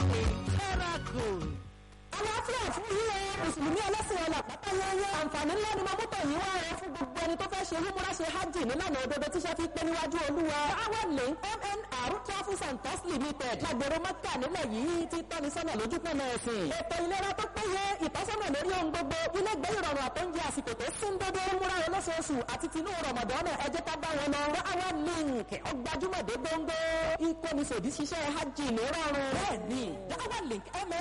Miracle. Àlàáfíà fún yíyẹ mùsùlùmí ẹlẹ́sìn ọ̀la pátá yẹ́yẹ́. Àǹfààní ńlá ni mamútọ̀ yìí wá rẹ̀ fún gbogbo ẹni tó fẹ́ ṣe húmúra ṣe hajj nílànà òdodo tíṣẹ́ fi pé níwájú olúwa. Àwọn link MNR Travels and Tours Limited lágbèrò Mẹ́kà nílẹ̀ yìí ti tọ́ni sọ́nà lójú pọ̀nà ẹ̀sìn. Ètò ìlera tó péye, ìtọ́sọ́nà lórí ohun gbogbo, ilé gbé ìrọ̀rùn àtọ́njẹ àsìkò tó sín dódó múra olóṣooṣù àti tinú Ramadan ẹ jẹ́ ká bá wọn lọ. Àwọn link ọgbàjúmọ̀ dé gbóngbó. Ìkọ́ni sòdí ṣiṣẹ́ hajj ní rọrùn. Bẹ́ẹ̀ni, Àwọn link